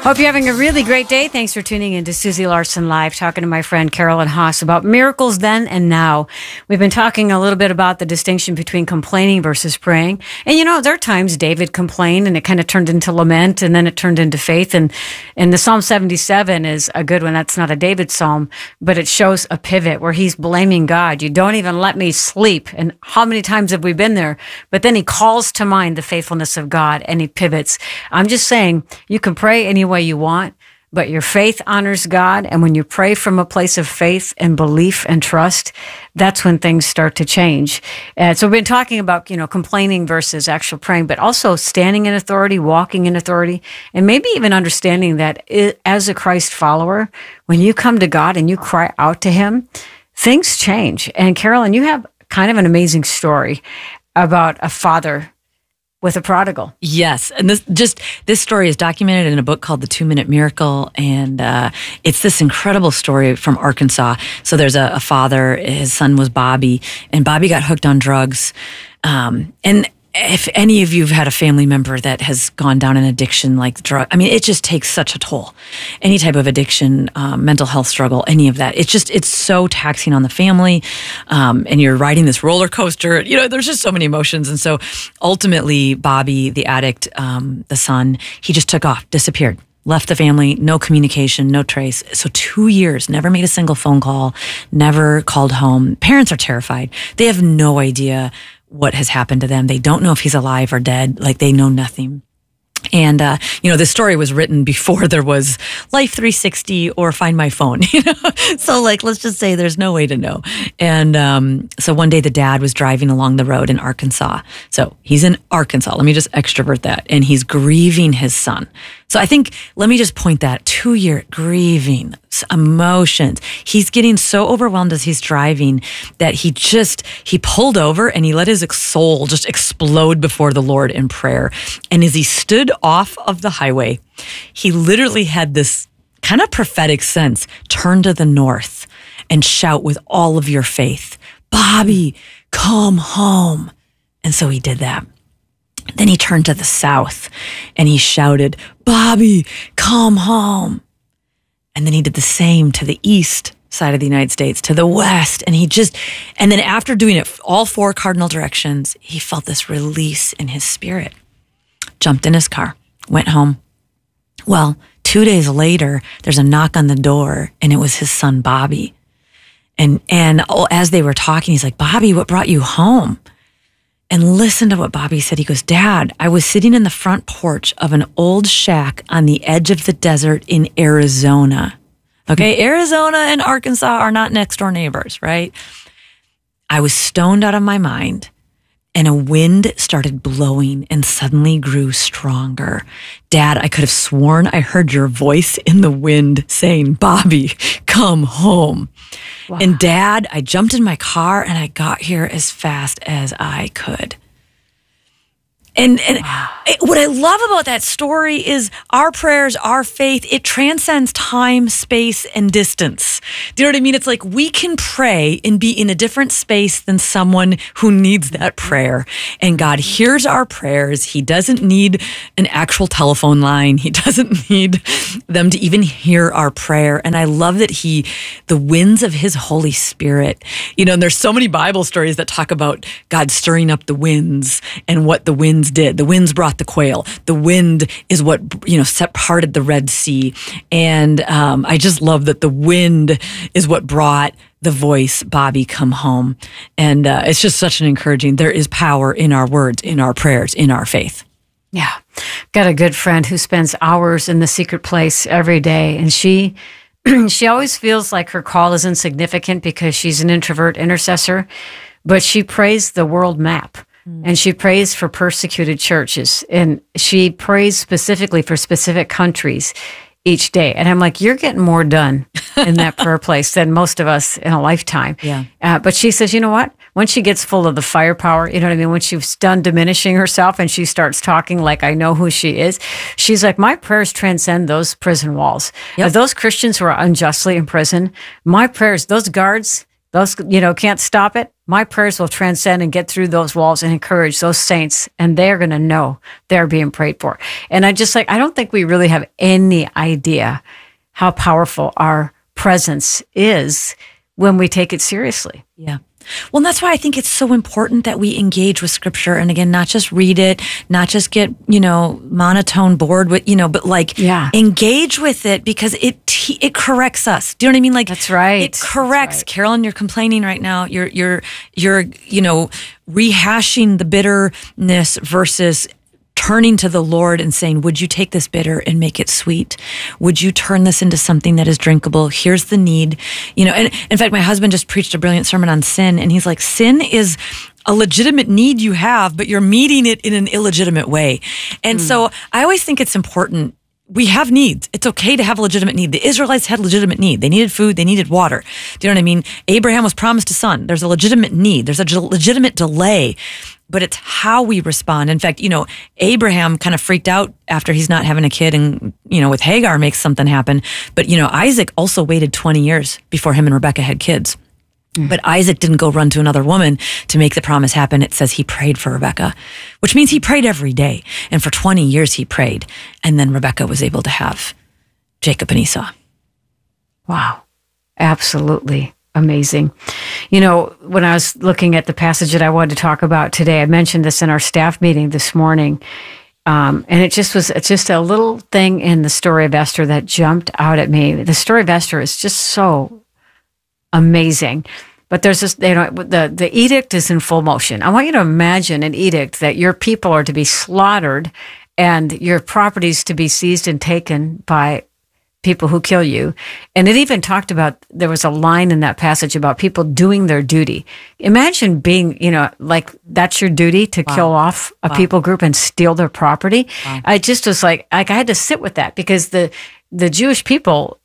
Hope you're having a really great day. Thanks for tuning in to Susie Larson Live, talking to my friend Carolyn Haas about miracles then and now. We've been talking a little bit about the distinction between complaining versus praying. And there are times David complained and it kind of turned into lament and then it turned into faith. And the Psalm 77 is a good one. That's not a David psalm, but it shows a pivot where he's blaming God. You don't even let me sleep. And how many times have we been there? But then he calls to mind the faithfulness of God and he pivots. I'm just saying, you can pray any way you want, but your faith honors God. And when you pray from a place of faith and belief and trust, that's when things start to change. So we've been talking about, complaining versus actual praying, but also standing in authority, walking in authority, and maybe even understanding that as a Christ follower, when you come to God and you cry out to him, things change. And Carolyn, you have kind of an amazing story about a father with a prodigal. Yes. And this story is documented in a book called The 2-Minute Miracle. And it's this incredible story from Arkansas. So there's a father, his son was Bobby, and Bobby got hooked on drugs. And if any of you have had a family member that has gone down an addiction like drug, it just takes such a toll. Any type of addiction, mental health struggle, any of that. It's so taxing on the family. And you're riding this roller coaster. There's just so many emotions. And so ultimately, Bobby, the addict, the son, he just took off, disappeared. Left the family, no communication, no trace. So 2 years, never made a single phone call, never called home. Parents are terrified. They have no idea what has happened to them. They don't know if he's alive or dead. Like, they know nothing. And, this story was written before there was Life 360 or Find My Phone, So, let's just say there's no way to know. And so one day the dad was driving along the road in Arkansas. So he's in Arkansas. Let me just extrovert that. And he's grieving his son. So I think, let me just point that, 2-year grieving, emotions. He's getting so overwhelmed as he's driving that he pulled over and he let his soul just explode before the Lord in prayer. And as he stood off of the highway, he literally had this kind of prophetic sense: turn to the north and shout with all of your faith, Bobby, come home. And so he did that. Then he turned to the south and he shouted, Bobby, come home. And then he did the same to the east side of the United States, to the west. And and then after doing it all 4 cardinal directions, he felt this release in his spirit. Jumped in his car, went home. Well, 2 days later, there's a knock on the door and it was his son, Bobby. And as they were talking, he's like, Bobby, what brought you home? And listen to what Bobby said. He goes, Dad, I was sitting in the front porch of an old shack on the edge of the desert in Arizona. Okay, Arizona and Arkansas are not next door neighbors, right? I was stoned out of my mind, and a wind started blowing and suddenly grew stronger. Dad, I could have sworn I heard your voice in the wind saying, Bobby, come home. Wow. And Dad, I jumped in my car and I got here as fast as I could. And wow. What I love about that story is our prayers, our faith, it transcends time, space, and distance. Do you know what I mean? It's like we can pray and be in a different space than someone who needs that prayer. And God hears our prayers. He doesn't need an actual telephone line. He doesn't need them to even hear our prayer. And I love that the winds of his Holy Spirit, and there's so many Bible stories that talk about God stirring up the winds and what the winds did. The winds brought the quail. The wind is what, parted the Red Sea. And I just love that the wind is what brought the voice, Bobby, come home. And it's just such an encouraging, there is power in our words, in our prayers, in our faith. Yeah. Got a good friend who spends hours in the secret place every day. And she always feels like her call is insignificant because she's an introvert intercessor, but she prays the world map. And she prays for persecuted churches, and she prays specifically for specific countries each day. And I'm like, you're getting more done in that prayer place than most of us in a lifetime. Yeah. But she says, you know what? When she gets full of the firepower, you know what I mean? When she's done diminishing herself and she starts talking like I know who she is, she's like, my prayers transcend those prison walls. Yep. Those Christians who are unjustly in prison, my prayers, those guards those, can't stop it. My prayers will transcend and get through those walls and encourage those saints, and they're going to know they're being prayed for. And I don't think we really have any idea how powerful our presence is when we take it seriously. Yeah. Well, and that's why I think it's so important that we engage with scripture. And again, not just read it, not just get, monotone bored with, but engage with it, because it corrects us. Do you know what I mean? Like, that's right. It corrects. Right. Carolyn, you're complaining right now. You're rehashing the bitterness versus turning to the Lord and saying, would you take this bitter and make it sweet? Would you turn this into something that is drinkable? Here's the need. And in fact, my husband just preached a brilliant sermon on sin, and he's like, sin is a legitimate need you have, but you're meeting it in an illegitimate way. And so I always think it's important. We have needs. It's okay to have a legitimate need. The Israelites had legitimate need. They needed food. They needed water. Do you know what I mean? Abraham was promised a son. There's a legitimate need. There's a legitimate delay, but it's how we respond. In fact, Abraham kind of freaked out after he's not having a kid, and, with Hagar makes something happen. But, Isaac also waited 20 years before him and Rebekah had kids. But Isaac didn't go run to another woman to make the promise happen. It says he prayed for Rebekah, which means he prayed every day. And for 20 years he prayed. And then Rebekah was able to have Jacob and Esau. Wow. Absolutely amazing. When I was looking at the passage that I wanted to talk about today, I mentioned this in our staff meeting this morning. And it's just a little thing in the story of Esther that jumped out at me. The story of Esther is just so amazing. But there's this, the edict is in full motion. I want you to imagine an edict that your people are to be slaughtered and your properties to be seized and taken by people who kill you. And it even talked about, there was a line in that passage about people doing their duty. Imagine being, like that's your duty to kill off a people group and steal their property. Wow. I just was like I had to sit with that, because the Jewish people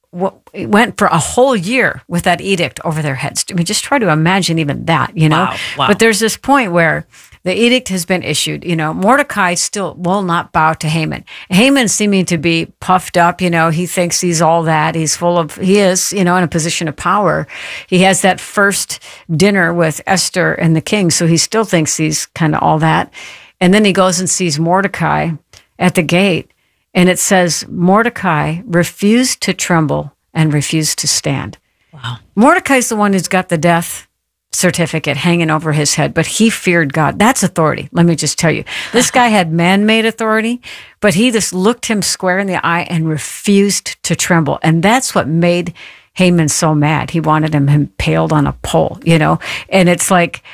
went for a whole year with that edict over their heads. I mean, just try to imagine even that, Wow. But there's this point where the edict has been issued. Mordecai still will not bow to Haman. Haman seeming to be puffed up. He thinks he's all that. He is, in a position of power. He has that first dinner with Esther and the king, so he still thinks he's kind of all that. And then he goes and sees Mordecai at the gate. And it says, Mordecai refused to tremble and refused to stand. Wow. Mordecai's the one who's got the death certificate hanging over his head, but he feared God. That's authority. Let me just tell you. This guy had man-made authority, but he just looked him square in the eye and refused to tremble. And that's what made Haman so mad. He wanted him impaled on a pole, And it's like,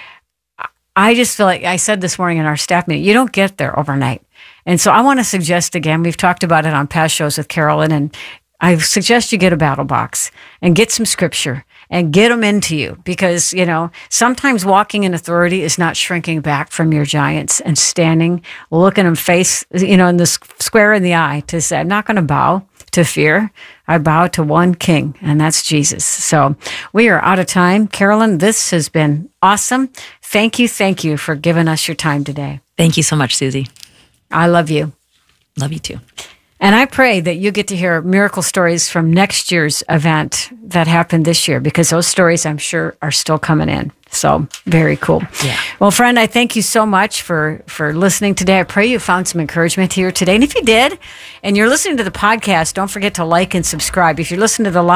I just feel like I said this morning in our staff meeting, you don't get there overnight. And so I want to suggest again, we've talked about it on past shows with Carolyn, and I suggest you get a battle box and get some scripture and get them into you, because, sometimes walking in authority is not shrinking back from your giants and standing, looking them face, in the square in the eye to say, I'm not going to bow to fear. I bow to one king, and that's Jesus. So we are out of time. Carolyn, this has been awesome. Thank you for giving us your time today. Thank you so much, Susie. I love you. Love you too. And I pray that you get to hear miracle stories from next year's event that happened this year, because those stories, I'm sure, are still coming in. So very cool. Yeah. Well, friend, I thank you so much for listening today. I pray you found some encouragement here today. And if you did, and you're listening to the podcast, don't forget to like and subscribe. If you're listening to the